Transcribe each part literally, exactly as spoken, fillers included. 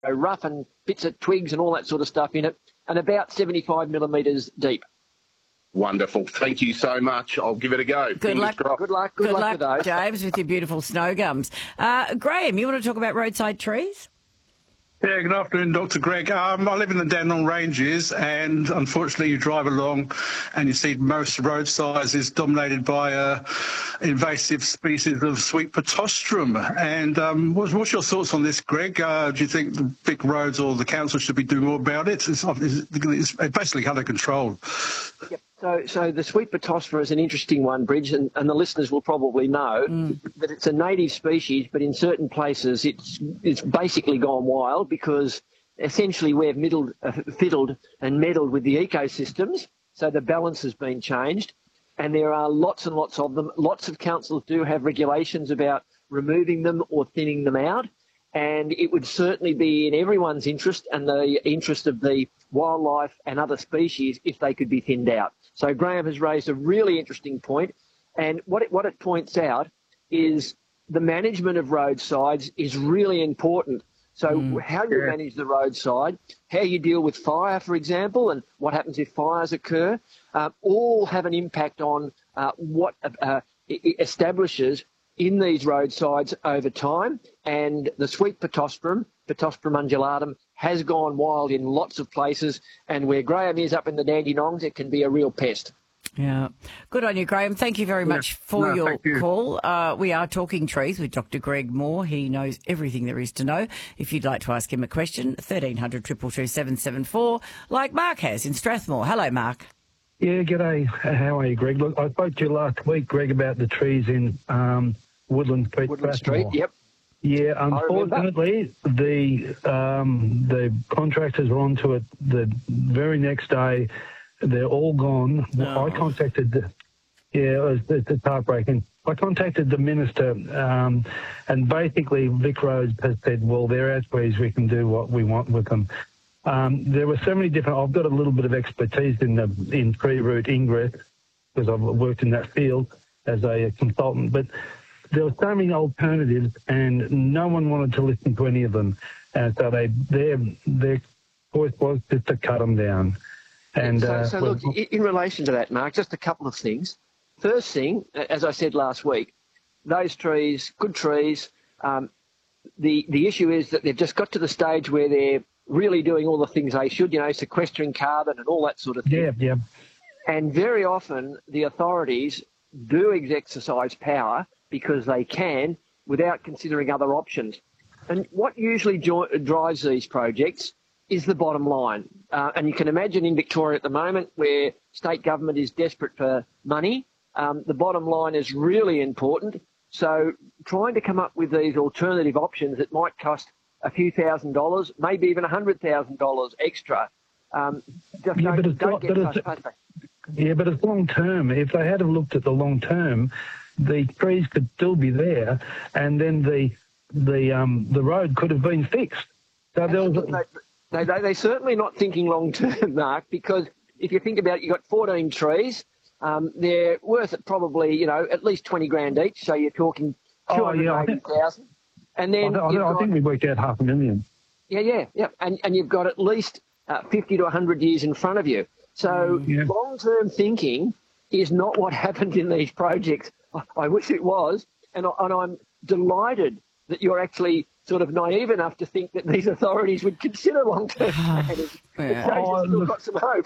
rough and bits of twigs and all that sort of stuff in it, and about seventy-five millimetres deep. Wonderful. Thank you so much. I'll give it a go. Good luck. Good luck. Good luck, good luck with those. James, with your beautiful snow gums. Uh, Graham, you want to talk about roadside trees? Yeah, good afternoon, Doctor Greg. Um, I live in the Dandenong Ranges, and unfortunately you drive along and you see most roadsides is dominated by uh, invasive species of sweet potostrum. And um, what's, what's your thoughts on this, Greg? Uh, do you think the big roads or the council should be doing more about it? It's, it's basically under control. Yep. So, so the sweet potostra is an interesting one, Bridge, and, and the listeners will probably know mm. that it's a native species, but in certain places it's it's basically gone wild because essentially we've middled, uh, fiddled and meddled with the ecosystems, so the balance has been changed, and there are lots and lots of them. Lots of councils do have regulations about removing them or thinning them out, and it would certainly be in everyone's interest and the interest of the wildlife and other species if they could be thinned out. So Graham has raised a really interesting point, and what it, what it points out is the management of roadsides is really important. So mm, how you yeah. manage the roadside, how you deal with fire, for example, and what happens if fires occur, uh, all have an impact on uh, what uh, it establishes in these roadsides over time. And the sweet potostrum, Potostrum undulatum, has gone wild in lots of places, and where Graham is up in the Dandenongs, it can be a real pest. Yeah. Good on you, Graham. Thank you very much for no, your you. call. Uh, we are talking trees with Doctor Greg Moore. He knows everything there is to know. If you'd like to ask him a question, thirteen hundred, two two two, seven seven four, like Mark has in Strathmore. Hello, Mark. Yeah, g'day. How are you, Greg? Look, I spoke to you last week, Greg, about the trees in um, Woodland Street. Woodland Street, yep. Yeah, unfortunately, the um, the contractors were onto it the very next day. They're all gone. No. I contacted the, yeah, it was, it's heartbreaking. I contacted the minister, um, and basically Vic Roads has said, well, they're as trees, we can do what we want with them. Um, there were so many different, I've got a little bit of expertise in the in tree root ingress because I've worked in that field as a consultant, but there were so many alternatives and no one wanted to listen to any of them. And so they, their, their choice was just to cut them down. And so, uh, so look, well, in relation to that, Mark, just a couple of things. First thing, as I said last week, those trees, good trees, um, the, the issue is that they've just got to the stage where they're really doing all the things they should, you know, sequestering carbon and all that sort of thing. Yeah, yeah. And very often the authorities do exercise power because they can without considering other options. And what usually jo- drives these projects is the bottom line. Uh, and you can imagine in Victoria at the moment where state government is desperate for money, um, the bottom line is really important. So trying to come up with these alternative options that might cost a few thousand dollars, maybe even a hundred thousand dollars extra, um, just yeah, don't, but it's don't not, get but it's, past yeah, but it's long term. If they had have looked at the long term, the trees could still be there, and then the the um the road could have been fixed. So there was. A, They, they, they're certainly not thinking long-term, Mark, because if you think about it, you've got fourteen trees. Um, they're worth probably, you know, at least twenty grand each, so you're talking two hundred eighty thousand. Oh, yeah, and then I, I, got, I think we worked out half a million. Yeah, yeah, yeah. And, and you've got at least uh, fifty to one hundred years in front of you. So yeah. long-term thinking is not what happened in these projects. I, I wish it was, and, I, and I'm delighted that you're actually sort of naive enough to think that these authorities would consider long-term planning. Yeah. So Oh, still look, got some hope.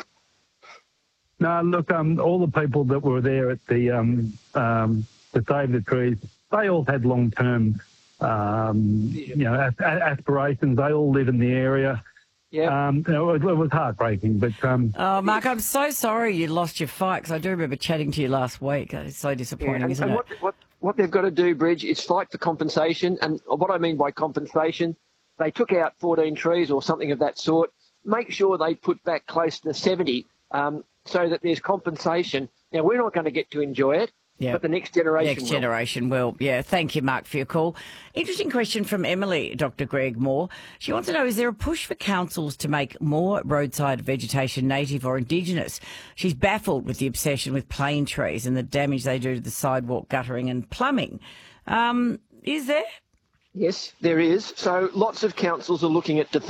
No, look, um, all the people that were there at the um, um, to save the trees, they all had long-term, um, you know, as, aspirations. They all live in the area. Yeah. Um, you know, it, it was heartbreaking, but um, oh, Mark, I'm so sorry you lost your fight because I do remember chatting to you last week. It's so disappointing, yeah, and, isn't and it? What, what, what they've got to do, Bridge, is fight for compensation. And what I mean by compensation, they took out fourteen trees or something of that sort. Make sure they put back close to seventy um, so that there's compensation. Now, we're not going to get to enjoy it. Yeah. But the next generation Next will. generation will. Yeah. Thank you, Mark, for your call. Interesting question from Emily, Doctor Greg Moore. She wants to know, is there a push for councils to make more roadside vegetation native or indigenous? She's baffled with the obsession with plane trees and the damage they do to the sidewalk, guttering and plumbing. Um, is there? Yes, there is. So lots of councils are looking at